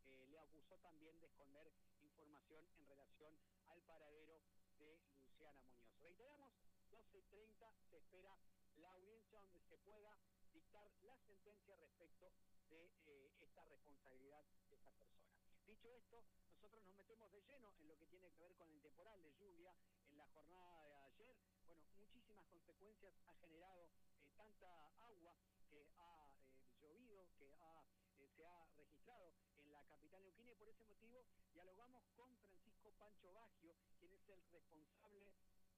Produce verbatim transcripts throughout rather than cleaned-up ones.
eh, le acusó también de esconder información en relación al paradero de Luciana Muñoz. Reiteramos, doce y treinta se espera la audiencia donde se pueda dictar la sentencia respecto de eh, esta responsabilidad de esta persona. Dicho esto, nosotros nos metemos de lleno en lo que tiene que ver con el temporal de lluvia en la jornada de ayer. Bueno, muchísimas consecuencias ha generado eh, tanta agua que ha eh, llovido, que ha, eh, se ha registrado en la capital neuquina, y por ese motivo dialogamos con Francisco Pancho Baggio, quien es el responsable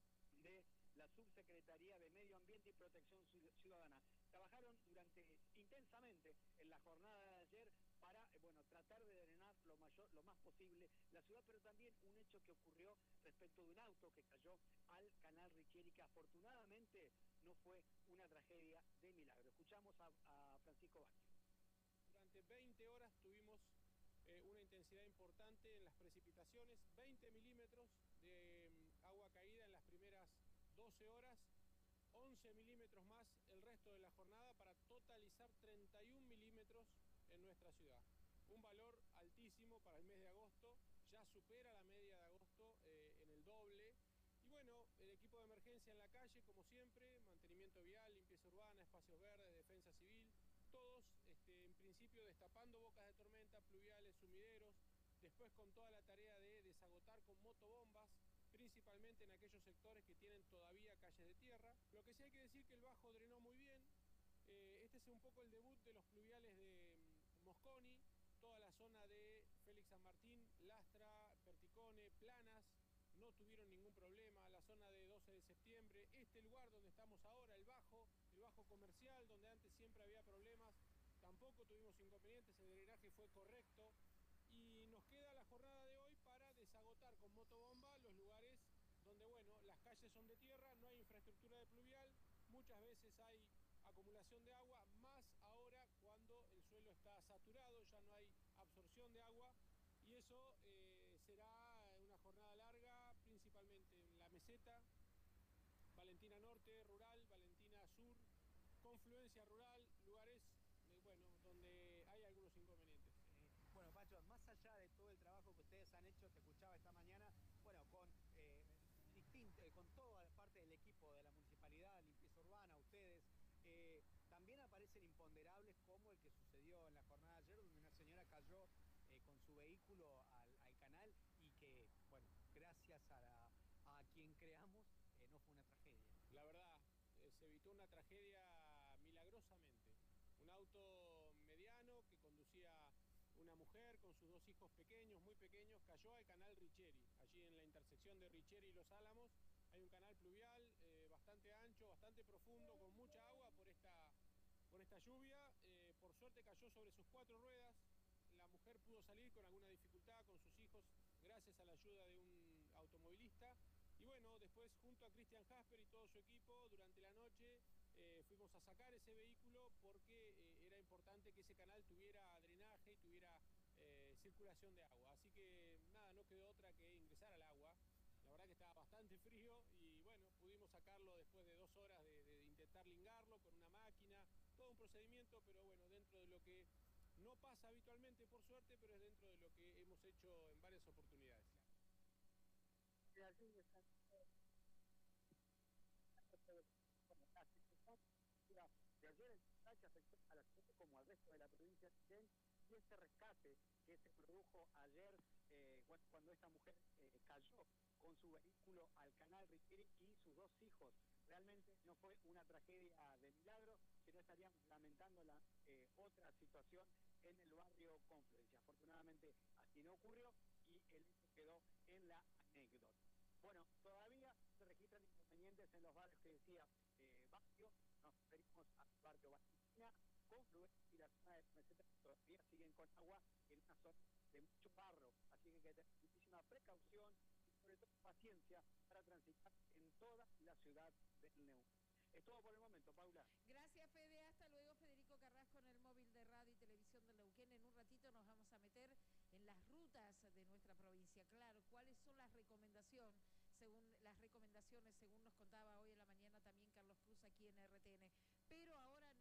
de la Subsecretaría de Medio Ambiente y Protección Ciudadana. Trabajaron durante intensamente en la jornada de ayer para eh, bueno, tratar de drenar lo mayor, lo más posible la ciudad, pero también un hecho que ocurrió respecto de un auto que cayó al canal Richieri, que afortunadamente no fue una tragedia de milagro. Escuchamos a, a Francisco Baggio. Durante veinte horas tuvimos eh, una intensidad importante en las precipitaciones, veinte milímetros de um, agua caída en las primeras doce horas, once milímetros más el resto de la jornada para totalizar treinta y un milímetros en nuestra ciudad. Un valor altísimo para el mes de agosto, ya supera la media de agosto eh, en el doble. Y bueno, el equipo de emergencia en la calle, como siempre, mantenimiento vial, limpieza urbana, espacios verdes, defensa civil, todos este, en principio destapando bocas de tormenta, pluviales, sumideros, después con toda la tarea de desagotar con motobombas, principalmente en aquellos sectores que tienen todavía calles de tierra. Lo que sí hay que decir que el Bajo drenó muy bien. Eh, este es un poco el debut de los pluviales de um, Mosconi, toda la zona de Félix San Martín, Lastra, Perticone, Planas, no tuvieron ningún problema. La zona de doce de septiembre, este lugar donde estamos ahora, el Bajo, el Bajo comercial, donde antes siempre había problemas, tampoco tuvimos inconvenientes, el drenaje fue correcto. Y nos queda la jornada de hoy para desagotar con motobomba los lugares donde, bueno, las calles son de tierra, no hay infraestructura de pluvial, muchas veces hay acumulación de agua, más ahora cuando el suelo está saturado, ya no hay absorción de agua, y eso eh, será una jornada larga, principalmente en la meseta, Valentina Norte, rural, Valentina Sur, confluencia rural, lugares, eh, bueno, donde hay algunos inconvenientes. Bueno, Pacho, más allá de todo el trabajo que ustedes han hecho, te escuchaba esta mañana, bueno, con eh, distinto, eh, con toda parte del equipo de la municipalidad, limpieza urbana, ustedes, eh, también aparecen imponderables como el que sucedió en la jornada de ayer, donde una señora cayó eh, con su vehículo al, al canal y que, bueno, gracias a, la, a quien creamos, eh, no fue una tragedia. La verdad, eh, se evitó una tragedia milagrosamente. Un auto mediano que conducía una mujer con sus dos hijos pequeños, muy pequeños, cayó al canal Richieri. Allí en la intersección de Richieri y Los Álamos hay un canal pluvial eh, bastante ancho, bastante profundo, con mucha agua por esta, por esta lluvia. Eh, por suerte cayó sobre sus cuatro ruedas. La mujer pudo salir con alguna dificultad con sus hijos gracias a la ayuda de un automovilista. Y bueno, después junto a Cristian Jasper y todo su equipo, durante la noche eh, fuimos a sacar ese vehículo porque eh, era importante que ese canal tuviera drenaje y tuviera eh, circulación de agua. Así que nada, no quedó otra que ingresar al agua. La verdad que estaba bastante frío y bueno, pudimos sacarlo después de dos horas de, de intentar lingarlo con una máquina, todo un procedimiento, pero bueno, dentro de lo que no pasa habitualmente por suerte, pero es dentro de lo que hemos hecho en varias oportunidades. De ayer el ataque afectó a la ciudad como al resto de la provincia de Neuquén, y este rescate que se produjo ayer eh, cuando esta mujer eh, cayó con su vehículo al canal Richieri y sus dos hijos, realmente no fue una tragedia de milagro, sino estaríamos lamentando la eh, otra situación en el barrio Confluencia. Afortunadamente así no ocurrió y el hecho quedó en la anécdota. Bueno, todavía se registran inconvenientes en los barrios que decía eh, Baggio, nos referimos al barrio Valentina, Confluencia y la zona de Meseta, que todavía siguen con agua en una zona de mucho barro, así que hay que tener muchísima precaución y sobre todo paciencia para transitar en toda la ciudad del Neuquén. Es todo por el momento, Paula. Gracias, Fede. Hasta luego, Federico Carrasco, en el móvil de radio y televisión de Neuquén. En un ratito nos vamos a meter en las rutas de nuestra provincia. Claro, cuáles son las recomendaciones, según las recomendaciones, según nos contaba hoy en la mañana también Carlos Cruz aquí en R T N. Pero ahora